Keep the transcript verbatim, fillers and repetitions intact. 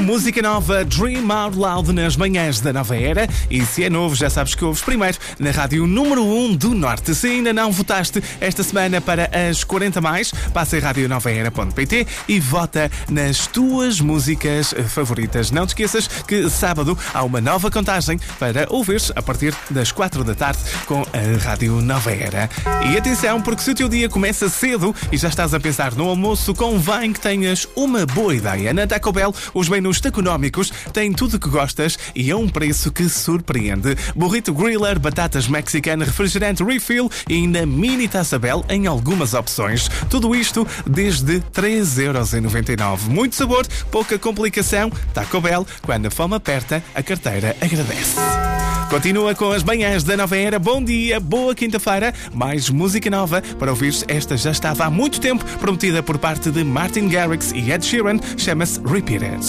Música nova, Dream Out Loud nas manhãs da Nova Era. E se é novo, já sabes que ouves primeiro na rádio número um do Norte. Se ainda não votaste esta semana para as quarenta mais, passa em rádio nova era ponto pt e vota nas tuas músicas favoritas. Não te esqueças que sábado há uma nova contagem para ouvires a partir das quatro da tarde com a Rádio Nova Era. E atenção, porque se o teu dia começa cedo e já estás a pensar no almoço, convém que tenhas uma boa ideia. Na Taco Bell, os menus económicos têm tudo o que gostas e a um preço que surpreende. Burrito griller, batatas mexicanas, refrigerante refill e ainda mini Taça Bell em algumas opções. Tudo isto desde três euros e noventa e nove. Muito sabor, pouca complicação. Taco Bell, quando a fome aperta, a carteira agradece. Continua com as manhãs da Nova Era. Bom dia, boa quinta-feira. Mais música nova para ouvir. Esta já estava há muito tempo prometida por parte de Martin Garrix e Ed Sheeran. Chama-se Repeat It.